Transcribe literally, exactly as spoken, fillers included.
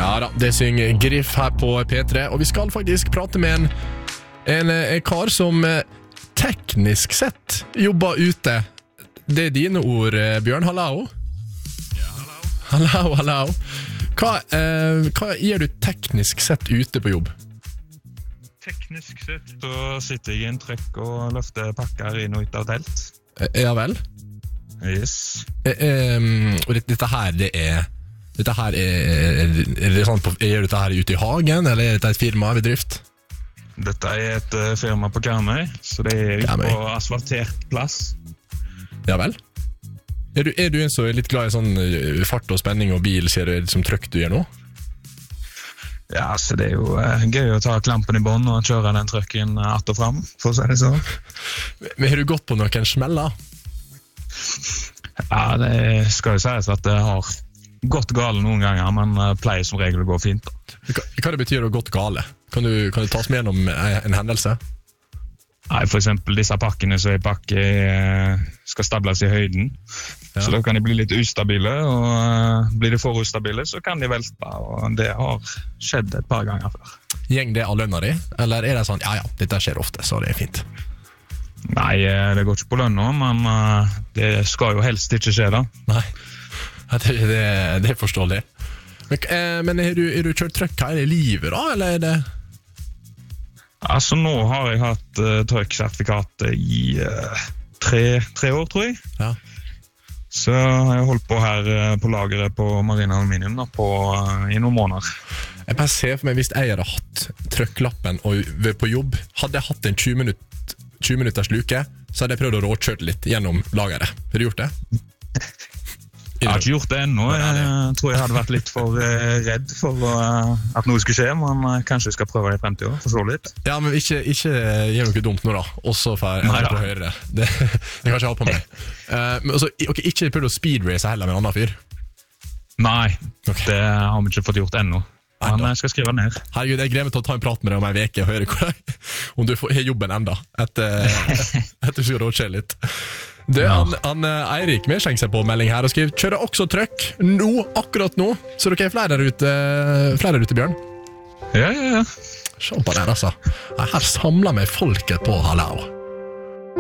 Ja da, det synger Griff her på P tre, og vi skal faktisk prate med en, en, en kar som teknisk sett jobber ute. Det er dine ord, Bjørn. Hallo? Ja, hallo. Hallo, hallo. Hva, eh, hva gjør du teknisk sett ute på jobb? Teknisk sett så sitter jeg i en trekk og løfter pakker inn og ut av telt. Ja vel? Yes. Eh, eh, og dette, dette her, det er... Dette her er, er det sånn på, er dette her ute i hagen, eller er dette et firma ved drift? Dette er et uh, firma på Karmøy, så det er ute Karmøy. på asfaltert plass. Ja vel? Er du, er du en som er litt glad i sånn uh, fart og spenning og bil, ser du som trøkk du gjør nå? Ja, så det er jo uh, gøy å ta klampen i bånd og kjøre den trøkken uh, att og fram, for å si det sånn. Men har du gått på noen smeller? Ja, det skal jo sies at det har gått gale noen ganger, men uh, pleier som regel å gå fint. Hva, hva det betyr å gått gale? Kan du, kan du tas med gjennom en hendelse? Nei, for eksempel disse pakkene som er pakke uh, skal stables i høyden, Ja. så da kan de bli litt ustabile, og uh, blir de for ustabile, så kan de velte, og det har skjedd et par ganger før. Gjeng det av lønna di? Eller er det sånn, ja ja, dette skjer ofte, så det er fint? Nei, uh, det går ikke på lønna, men uh, det skal jo helst ikke skje da. Nei, det, det, det er forståelig. Men, eh, men er, du, er du kjørt trøkk her i livet da, eller er det... Altså, nå har jeg hatt uh, trøkksertifikatet i uh, tre, tre år, tror jeg. Ja. Så har jeg holdt på her uh, på lageret på Marine Aluminium da, på, uh, i noen måneder. Jeg bare ser for meg, hvis jeg hadde hatt trøkklappen og vært på jobb, hadde jeg hatt en tjue, minutt, tjue minutters luke, så hadde jeg prøvd å råkjøre litt gjennom lageret. Har du gjort det? Jeg har ikke gjort det ennå. Jeg tror jeg hadde vært litt for uh, redd for uh, at noe skulle skje, men uh, kanskje jeg skal prøve det i fremtiden, forstå litt. Ja, men ikke, ikke gjør noe dumt nå da, også for jeg på høyre. Det, det kan ikke ha på meg. Uh, men også, ok, ikke prøvd å speedrace heller med en annen fyr. Nei, Ok. det har vi ikke fått gjort ennå. Men Enda. jeg skal skrive ned. Herregud, jeg gleder meg til å ta en prat med deg om en veke og høre hvor, om du får, har jobben enda, etter, etter du skal rådskje litt. Det, Ja. han, han Eirik med skjenker seg på melding her og skriver, kjører også trøkk, nå, akkurat nå, så dere er flere der ute, flere der ute, Bjørn. Ja, ja, ja. Se på det, altså. Her samler meg folket på hallo.